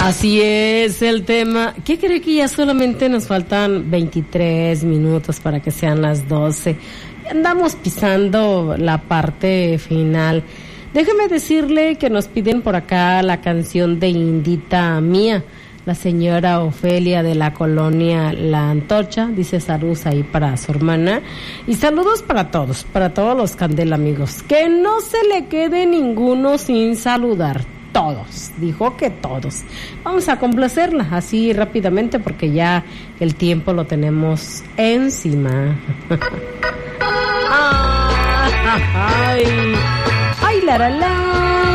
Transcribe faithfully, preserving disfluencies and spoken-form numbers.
Así es el tema. ¿Qué cree que ya solamente nos faltan veintitrés minutos para que sean las doce? Andamos pisando la parte final. Déjeme decirle que nos piden por acá la canción de Indita Mía, la señora Ofelia de la colonia La Antorcha. Dice saludos ahí para su hermana. Y saludos para todos, para todos los Candela amigos. Que no se le quede ninguno sin saludar. Todos, dijo que todos. Vamos a complacerla así rápidamente porque ya el tiempo lo tenemos encima. Ay, ay, la, la, la.